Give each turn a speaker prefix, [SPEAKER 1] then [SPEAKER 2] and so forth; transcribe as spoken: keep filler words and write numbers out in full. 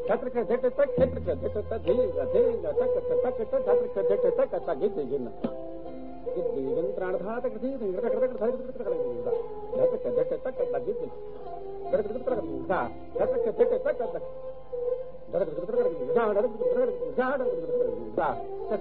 [SPEAKER 1] छत्र के झट तक क्षेत्र के झट तक धीर धीर तक तक तक छत्र के झट तक तक गिद्ध जिन गिद्ध जिन प्राणघात कृति धीर तक तक धीर तक तक झट के झट तक तक गिद्ध झट तक तक सा छत्र के झट तक तक झट तक तक सा झट तक तक सा